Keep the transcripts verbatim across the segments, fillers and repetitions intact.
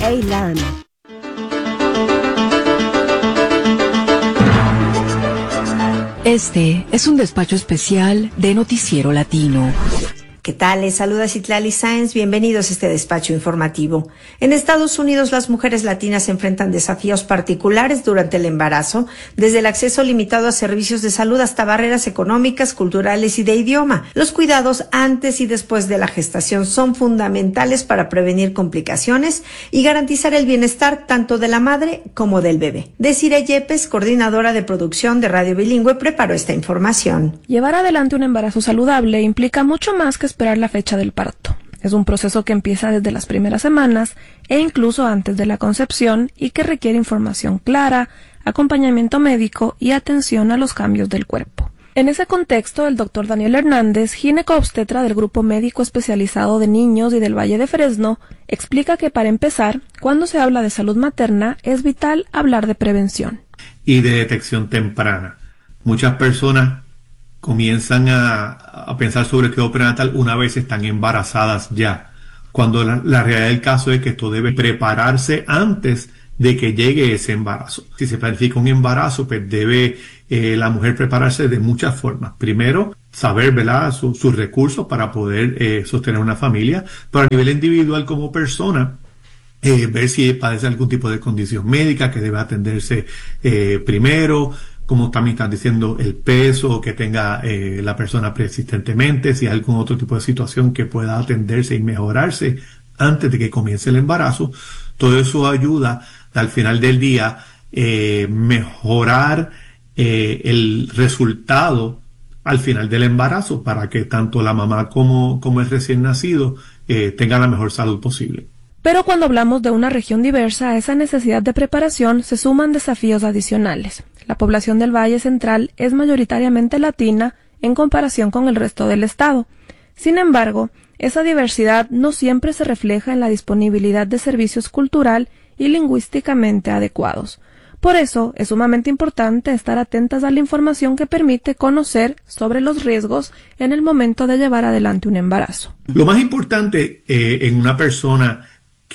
Learn. Este es un despacho especial de Noticiero Latino. ¿Qué tal? Les saluda Citlali Sáenz. Bienvenidos a este despacho informativo. En Estados Unidos, las mujeres latinas enfrentan desafíos particulares durante el embarazo, desde el acceso limitado a servicios de salud hasta barreras económicas, culturales y de idioma. Los cuidados antes y después de la gestación son fundamentales para prevenir complicaciones y garantizar el bienestar tanto de la madre como del bebé. Desiree Yepes, coordinadora de producción de Radio Bilingüe, preparó esta información. Llevar adelante un embarazo saludable implica mucho más que esperar la fecha del parto. Es un proceso que empieza desde las primeras semanas e incluso antes de la concepción y que requiere información clara, acompañamiento médico y atención a los cambios del cuerpo. En ese contexto, el doctor Daniel Hernández, ginecobstetra del Grupo Médico Especializado de Niños y del Valle de Fresno, explica que para empezar, cuando se habla de salud materna, es vital hablar de prevención. Y de detección temprana. Muchas personas comienzan a, a pensar sobre el cuidado prenatal una vez están embarazadas ya, cuando la, la realidad del caso es que esto debe prepararse antes de que llegue ese embarazo. Si se planifica un embarazo, pues debe eh, la mujer prepararse de muchas formas. Primero, saber, ¿verdad?, su, sus recursos para poder eh, sostener una familia, pero a nivel individual como persona, eh, ver si padece algún tipo de condición médica que debe atenderse eh, primero, como también están diciendo, el peso que tenga eh, la persona preexistentemente, si hay algún otro tipo de situación que pueda atenderse y mejorarse antes de que comience el embarazo. Todo eso ayuda al final del día eh, mejorar eh, el resultado al final del embarazo para que tanto la mamá como, como el recién nacido eh, tengan la mejor salud posible. Pero cuando hablamos de una región diversa, a esa necesidad de preparación se suman desafíos adicionales. La población del Valle Central es mayoritariamente latina en comparación con el resto del estado. Sin embargo, esa diversidad no siempre se refleja en la disponibilidad de servicios cultural y lingüísticamente adecuados. Por eso, es sumamente importante estar atentas a la información que permite conocer sobre los riesgos en el momento de llevar adelante un embarazo. Lo más importante eh, en una persona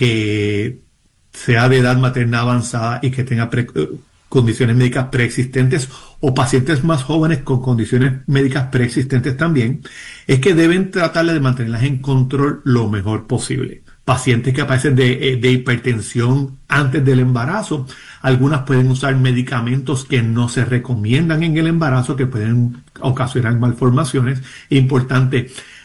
que sea de edad materna avanzada y que tenga pre condiciones médicas preexistentes o pacientes más jóvenes con condiciones médicas preexistentes también, es que deben tratar de mantenerlas en control lo mejor posible. Pacientes que padecen de, de hipertensión antes del embarazo, algunas pueden usar medicamentos que no se recomiendan en el embarazo, que pueden ocasionar malformaciones. Importante,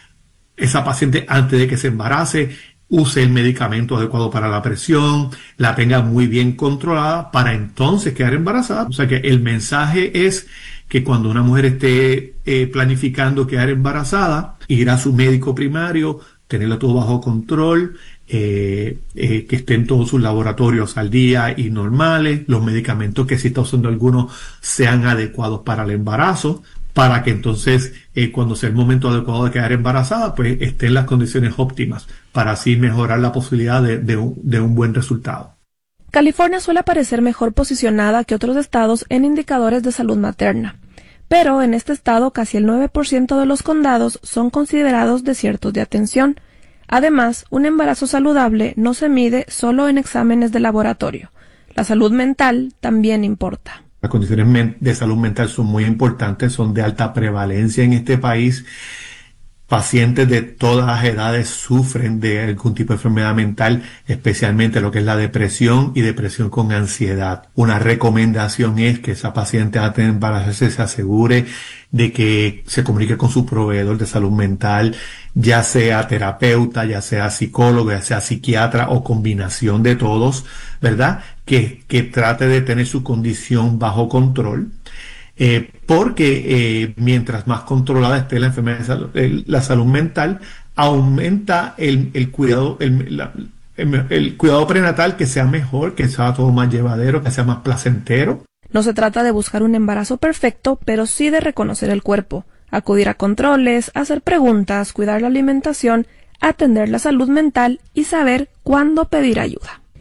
esa paciente antes de que se embarace, use el medicamento adecuado para la presión, la tenga muy bien controlada para entonces quedar embarazada. O sea que el mensaje es que cuando una mujer esté eh, planificando quedar embarazada, ir a su médico primario, tenerlo todo bajo control, eh, eh, que estén todos sus laboratorios al día y normales, los medicamentos que si está usando algunos sean adecuados para el embarazo, para que entonces eh, cuando sea el momento adecuado de quedar embarazada, pues esté en las condiciones óptimas, para así mejorar la posibilidad de, de, un, de un buen resultado. California suele aparecer mejor posicionada que otros estados en indicadores de salud materna, pero en este estado casi el nueve por ciento de los condados son considerados desiertos de atención. Además, un embarazo saludable no se mide solo en exámenes de laboratorio. La salud mental también importa. Las condiciones de salud mental son muy importantes, son de alta prevalencia en este país. Pacientes de todas las edades sufren de algún tipo de enfermedad mental, especialmente lo que es la depresión y depresión con ansiedad. Una recomendación es que esa paciente antes de embarazarse se asegure de que se comunique con su proveedor de salud mental, ya sea terapeuta, ya sea psicólogo, ya sea psiquiatra o combinación de todos, ¿verdad? Que, que trate de tener su condición bajo control. Eh, porque eh, mientras más controlada esté la enfermedad de salud, el, la salud mental, aumenta el, el cuidado el, la, el, el cuidado prenatal, que sea mejor, que sea todo más llevadero, que sea más placentero. No se trata de buscar un embarazo perfecto, pero sí de reconocer el cuerpo, acudir a controles, hacer preguntas, cuidar la alimentación, atender la salud mental y saber cuándo pedir ayuda.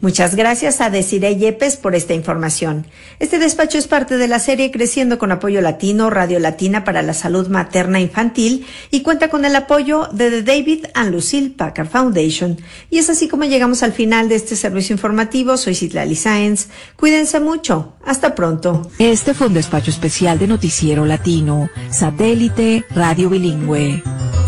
Muchas gracias a Desiree Yepes por esta información. Este despacho es parte de la serie Creciendo con Apoyo Latino, Radio Latina para la Salud Materna Infantil y cuenta con el apoyo de The David and Lucille Packard Foundation. Y es así como llegamos al final de este servicio informativo. Soy Citlali Sáenz. Cuídense mucho. Hasta pronto. Este fue un despacho especial de Noticiero Latino, Satélite Radio Bilingüe.